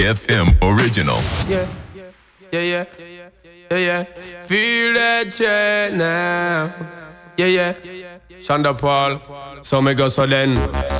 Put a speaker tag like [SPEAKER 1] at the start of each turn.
[SPEAKER 1] FM original.
[SPEAKER 2] Yeah. Feel that shit now. Yeah. Shonda Paul. So me go so then.